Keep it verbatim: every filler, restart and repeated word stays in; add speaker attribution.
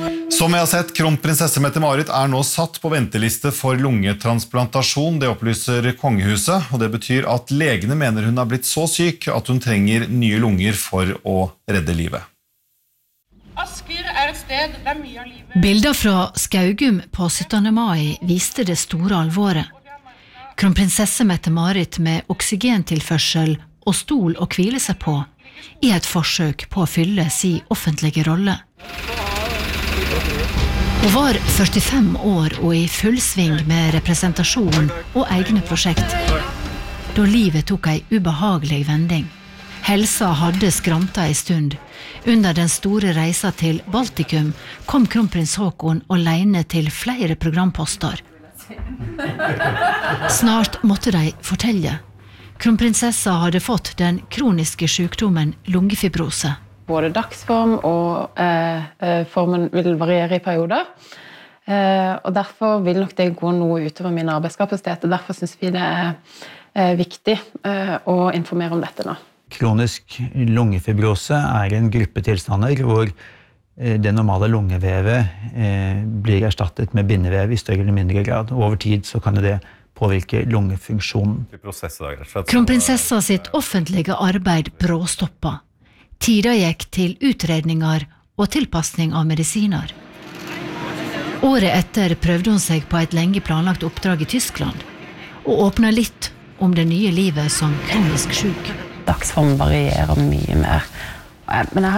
Speaker 1: Som jeg har sett, kronprinsesse Mette-Marit er nå satt på venteliste for lungetransplantasjon, det opplyser kongehuset, og det betyr at legene mener hun har blitt så syk at hun trenger nye lunger for å redde livet.
Speaker 2: Asker er et sted der mye av livet...
Speaker 3: Bilder fra Skaugum på syttende mai viste det store alvoret. Kronprinsesse Mette-Marit med oksygentilførsel og stol å hvile seg på, i et forsøk på å fylle sin offentlige rolle. Hun var førtifem år og i full sving med representasjon og egne prosjekt, da livet tok ei ubehagelig vending. Helsa hadde skranta en stund. Under den store reisa til Baltikum kom kronprins Haakon alene til flere programposter. Snart måtte de fortelle. Kronprinsessa hadde fått den kroniske sykdommen lungefibrose.
Speaker 4: Både dagsform og eh, formen vil variere i perioder. Eh, og derfor vil nok det gå noe utover min arbeidskapasitet. Og derfor synes vi det er eh, viktig eh, å informere om dette nå.
Speaker 5: Kronisk lungefibrose er en gruppe tilstander hvor eh, det normale lungevevet eh, blir erstattet med bindevev i større eller mindre grad. Og over tid så kan det påvirke lungefunksjonen.
Speaker 3: Kronprinsessa sitt offentlige arbeid bråstoppa. Tida gikk til utredninger og tilpassning av medisiner. Året etter prøvde hun seg på et lenge planlagt oppdrag i Tyskland, og åpnet litt om det nye livet som kronisk syk.
Speaker 4: Dagsform varierer mye mer. Men jeg har